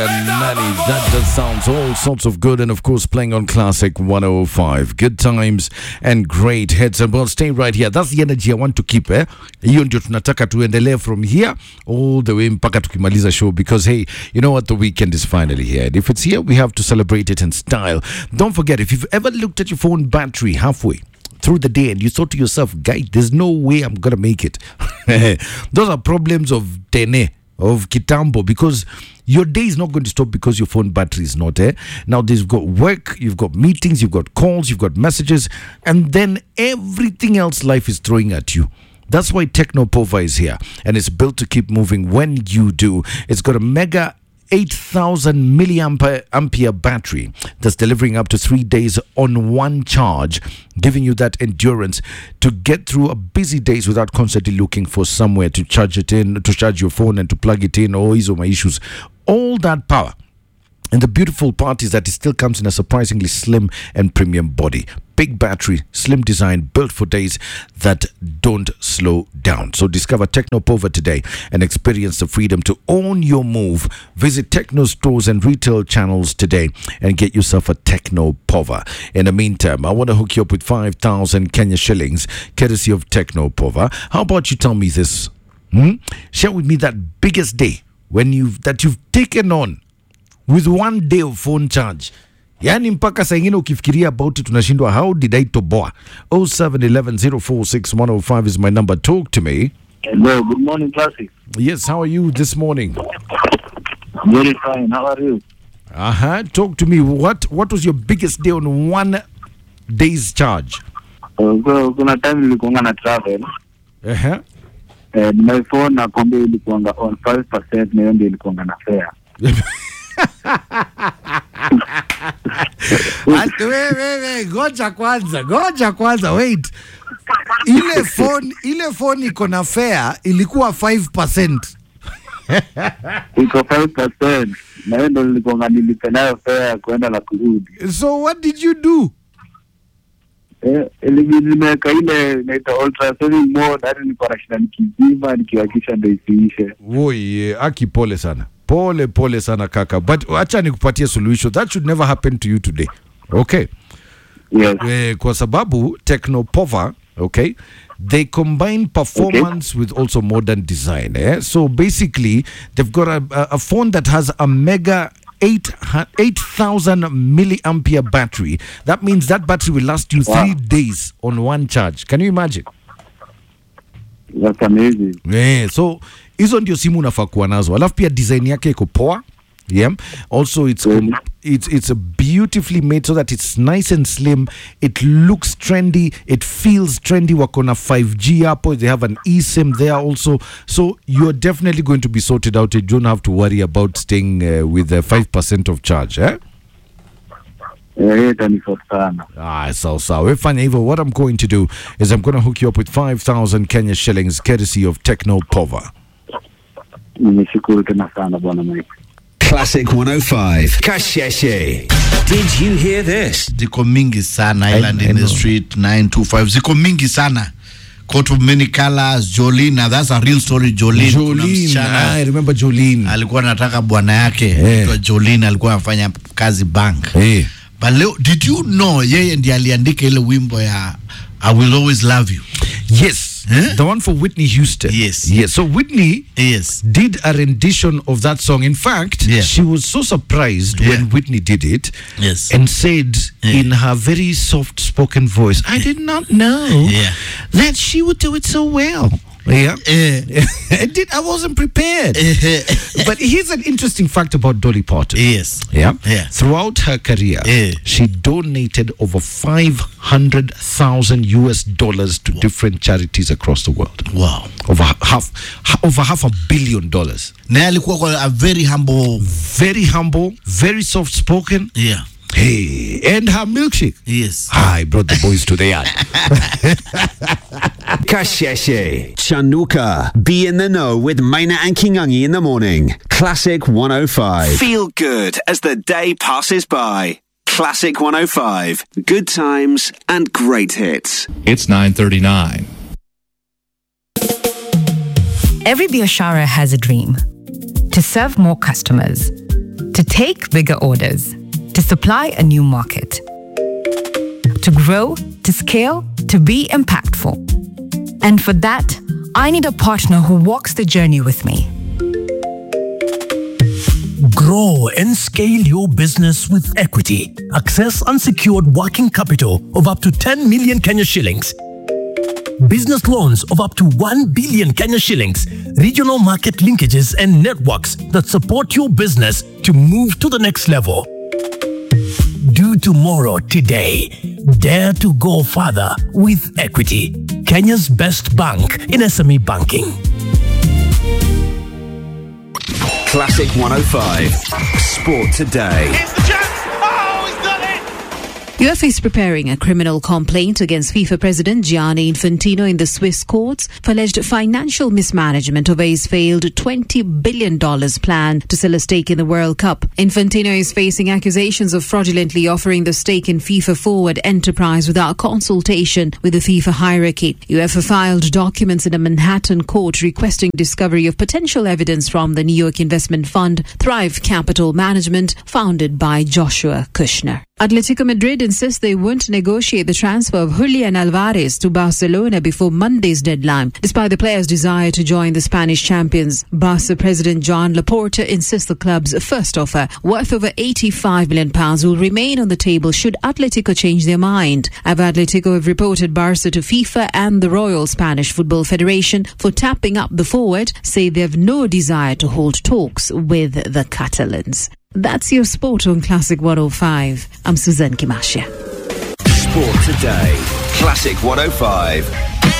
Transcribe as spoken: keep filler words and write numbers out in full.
Nanny, that just sounds all sorts of good, and of course playing on Classic one oh five. Good times and great hits, and we'll stay right here. That's the energy I want to keep, eh? Hiyo ndio tunataka tuendelee from here all the way mpaka tukimaliza show, because hey, you know what, the weekend is finally here, and if it's here we have to celebrate it in style. Don't forget, if you've ever looked at your phone battery halfway through the day and you thought to yourself, guy, there's no way I'm gonna make it, those are problems of tene, of kitambo, because your day is not going to stop because your phone battery is not there. Now, you've got work, you've got meetings, you've got calls, you've got messages, and then everything else life is throwing at you. That's why Technopova is here, and it's built to keep moving when you do. It's got a mega eight thousand milliampere ampere battery that's delivering up to three days on one charge, giving you that endurance to get through a busy days without constantly looking for somewhere to charge it in, to charge your phone and to plug it in, or ease my issues. All that power. And the beautiful part is that it still comes in a surprisingly slim and premium body. Big battery, slim design, built for days that don't slow down. So discover Technopova today and experience the freedom to own your move. Visit Techno stores and retail channels today and get yourself a Technopova. In the meantime, I want to hook you up with five thousand Kenya shillings, courtesy of Technopova. How about you tell me this? Hmm? Share with me that biggest day when you've that you've taken on with one day of phone charge. Yani mpaka saa ingine ukifikiria about it unashindwa, how did I toboa? oh seven one one zero four six one oh five is my number. Talk to me. Hello, good morning, Classic. Yes, how are you this morning? Very fine, how are you? Uh-huh. Talk to me. What what was your biggest day on one day's charge? Uh, kuna time nilikuanga na travel. Uh-huh. And my phone na kombe ilikuanga on five percent, na yonde ilikuanga na fare. Ati we we we goja kwanza goja kwanza wait, ile phone ile phone iko na fare ilikuwa five percent. Iko five percent, na yonde ilikuanga nilipe nayo fare kwenda na kurudi. So what did you do? Eh, nimeweka ile inaitwa ultrasonic mode, hadi niko na shida nikizima nikiwakisha ndio isiishe. Woi, aki pole sana. Pole pole sana kaka, but acha nikupatie solution. That should never happen to you today. Okay? Yes. Eh, kwa sababu Technopova, okay, they combine performance okay. with also modern design. Eh? So basically, they've got a, a phone that has a mega eight thousand milliampere battery. That means that battery will last you wow. three days on one charge. Can you imagine? That's amazing. Yeah, so hizo ndio simu unafaa kuwa nazo. Alafu pia design yake iko poa. Yeah. Also it's um, it's it's beautifully made so that it's nice and slim. It looks trendy. It feels trendy. Wako na five G hapo. They have an eSIM there also. So you're definitely going to be sorted out. You don't have to worry about staying uh, with the five percent of charge, eh? Ah, so so if I never, what I'm going to do is I'm going to hook you up with five thousand Kenya shillings, courtesy of Technopova. Classic one oh five. Kasheshe. Did you hear this? Ziko mingi sana Island in the Street nine two five. Ziko mingi sana. Coat of many colors, Jolene. Now that's a real story. Jolene. Jolene. I remember Jolene. Alikuwa anataka bwana yake. Yeah. Jolene alikuwa anafanya kazi bank. Yeah. But leo, did you know yeye ndiye aliandika ile wimbo ya I Will Always Love You? Yes. Eh? The one for Whitney Houston. Yes. Yes. So Whitney yes. did a rendition of that song. In fact, yeah. she was so surprised yeah. when Whitney did it. Yes. And said yeah. in her very soft spoken voice, I did not know yeah. that she would do it so well. Yeah. Uh, I did I wasn't prepared. But here's an interesting fact about Dolly Parton. Yes. Yeah. Yeah. Throughout her career, yeah. she donated over five hundred thousand U S dollars to wow. different charities across the world. Wow. Over half over half a billion dollars. Na alikuwa a very humble, very humble, very soft spoken. Yeah. Hey, and her milkshake. Yes. I brought the boys to the yard. Kasheshe. Chanuka. Be in the know with Maina and Kingangi in the morning. Classic one oh five. Feel good as the day passes by. Classic one oh five. Good times and great hits. It's nine thirty-nine. Every Biashara has a dream. To serve more customers. To take bigger orders, to supply a new market, to grow, to scale, to be impactful. And for that, I need a partner who walks the journey with me. Grow and scale your business with equity. Access unsecured working capital of up to ten million Kenya shillings. Business loans of up to one billion Kenya shillings. Regional market linkages and networks that support your business to move to the next level. Do tomorrow today. Dare to go further with equity. Kenya's best bank in S M E banking. Classic one oh five. Sport Today. Here's the chance. Oh, he's done it. UEFA is preparing a criminal complaint against FIFA President Gianni Infantino in the Swiss courts for alleged financial mismanagement over his failed twenty billion dollars plan to sell a stake in the World Cup. Infantino is facing accusations of fraudulently offering the stake in FIFA Forward Enterprise without consultation with the FIFA hierarchy. UEFA filed documents in a Manhattan court requesting discovery of potential evidence from the New York investment fund Thrive Capital Management, founded by Joshua Kushner. Atletico Madrid insists they won't negotiate the transfer of Julian Alvarez to Barcelona before Monday's deadline, despite the player's desire to join the Spanish champions. Barca President Joan Laporta insists the club's first offer, worth over eighty-five million pounds, will remain on the table should Atletico change their mind. Ava Atletico have reported Barca to FIFA and the Royal Spanish Football Federation for tapping up the forward, say they have no desire to hold talks with the Catalans. That's your sport on Classic one oh five. I'm Suzanne Kimasha. Sport Today. Classic one oh five.